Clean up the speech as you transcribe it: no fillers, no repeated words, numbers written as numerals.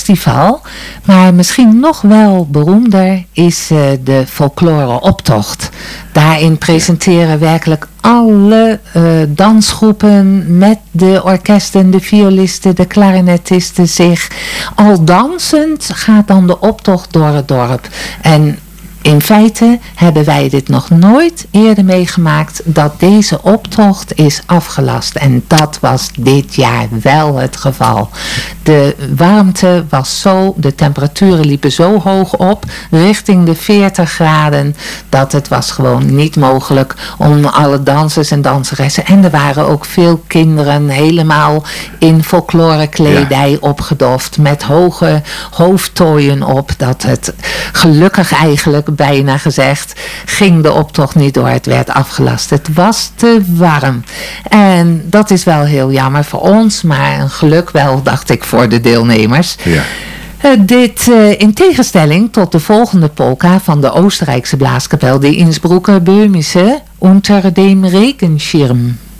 festival. Maar misschien nog wel beroemder is de folklore-optocht. Daarin presenteren werkelijk alle dansgroepen met de orkesten, de violisten, de klarinetisten zich. Al dansend gaat dan de optocht door het dorp. En in feite hebben wij dit nog nooit eerder meegemaakt dat deze optocht is afgelast. En dat was dit jaar wel het geval. De warmte was zo, de temperaturen liepen zo hoog op, richting de 40 graden, dat het was gewoon niet mogelijk om alle dansers en danseressen. En er waren ook veel kinderen helemaal in folklorekledij opgedoft, met hoge hoofdtooien op, dat het gelukkig eigenlijk bijna gezegd ging de optocht niet door. Het werd afgelast. Het was te warm. En dat is wel heel jammer voor ons, maar een geluk wel, dacht ik, voor de deelnemers. Ja. Dit in tegenstelling tot de volgende polka van de Oostenrijkse blaaskapel, de Innsbrucker Böhmische Unter dem Regenschirm.